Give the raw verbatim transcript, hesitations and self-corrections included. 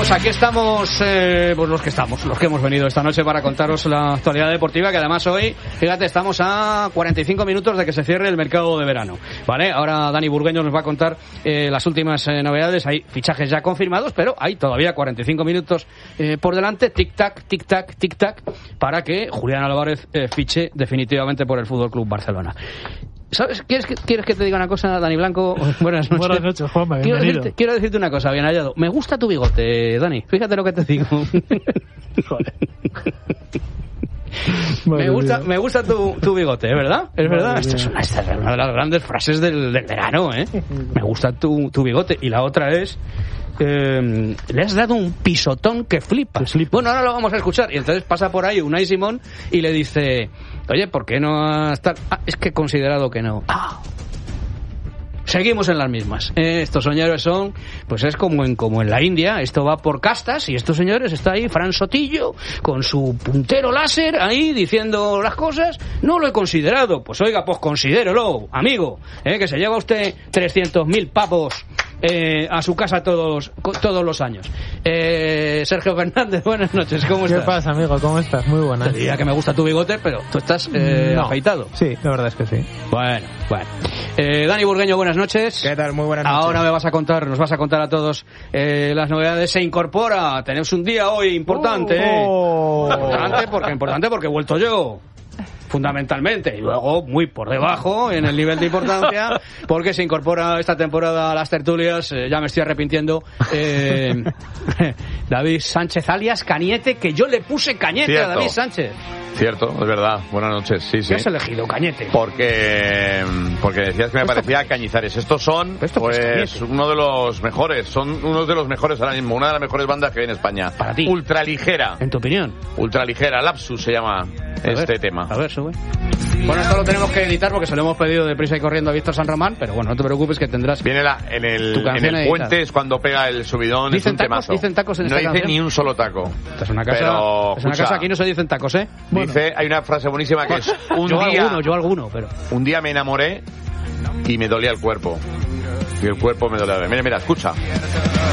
Pues aquí estamos, eh, pues los que estamos, los que hemos venido esta noche para contaros la actualidad deportiva, que además hoy, fíjate, estamos a cuarenta y cinco minutos de que se cierre el mercado de verano, ¿vale? Ahora Dani Burgueño nos va a contar eh, las últimas eh, novedades. Hay fichajes ya confirmados, pero hay todavía cuarenta y cinco minutos eh, por delante, tic-tac, tic-tac, tic-tac, para que Julián Álvarez eh, fiche definitivamente por el F C Barcelona. ¿Sabes? ¿Quieres que, ¿Quieres que te diga una cosa, Dani Blanco? Buenas noches. Buenas noches, Juanma, quiero bienvenido. decirte, quiero decirte una cosa, bien hallado. Me gusta tu bigote, Dani. Fíjate lo que te digo. Joder. me gusta, me gusta tu, tu bigote, ¿es verdad? Es verdad. Madre Esta es, una, esta es una de las grandes frases del, del verano, ¿eh? Me gusta tu, tu bigote. Y la otra es... Eh, le has dado un pisotón que flipas. Bueno, ahora lo vamos a escuchar. Y entonces pasa por ahí Unai Simón y le dice: oye, ¿por qué no estar? Ah, es que he considerado que no. Ah. Seguimos en las mismas. Eh, estos señores son, pues es como en como en la India, esto va por castas y estos señores está ahí Fran Sotillo con su puntero láser ahí diciendo las cosas. No lo he considerado. Pues oiga, pues considérelo, amigo, eh, que se lleva usted trescientos mil pavos Eh, a su casa todos todos los años. eh, Sergio Fernández, buenas noches, ¿cómo estás? ¿Qué pasa, amigo? ¿Cómo estás? Muy buenas. Te diría que me gusta tu bigote, pero tú estás eh, no. afeitado. Sí, la verdad es que sí. Bueno, bueno. Eh, Dani Burgueño, buenas noches. ¿Qué tal? Muy buenas noches. Ahora me vas a contar, nos vas a contar a todos eh, las novedades. Se incorpora, tenemos un día hoy importante. Oh. Eh. Importante porque importante porque he vuelto yo. Fundamentalmente, y luego muy por debajo en el nivel de importancia, porque se incorpora esta temporada a las tertulias, eh, ya me estoy arrepintiendo, eh, David Sánchez alias Cañete, que yo le puse Cañete Cierto. a David Sánchez. Cierto, es verdad. Buenas noches, sí, sí. ¿Qué has elegido, Cañete? Porque, porque decías que me Esto- parecía Cañizares. Estos son, Esto que es pues, Cañete. uno de los mejores. Son unos de los mejores ahora mismo. Una de las mejores bandas que hay en España. Para ti. Ultraligera. En tu opinión. Ultraligera. Lapsus se llama A este ver, tema. A ver, sube. Bueno, esto lo tenemos que editar porque se lo hemos pedido deprisa y corriendo a Víctor San Román, pero bueno, no te preocupes que tendrás... Viene la, en el, Tu canción en el editada. puente es cuando pega el subidón. ¿Dicen es un tacos? temazo. ¿Dicen tacos en no esta dice canción? ni un solo taco. Esta es una casa, Pero, es una escucha, casa, aquí no se dicen tacos, ¿eh? Dice, hay una frase buenísima que es: un yo día, alguno, yo alguno, pero... un día me enamoré y me dolía el cuerpo. Y el cuerpo me dolía. Mira, mira, escucha.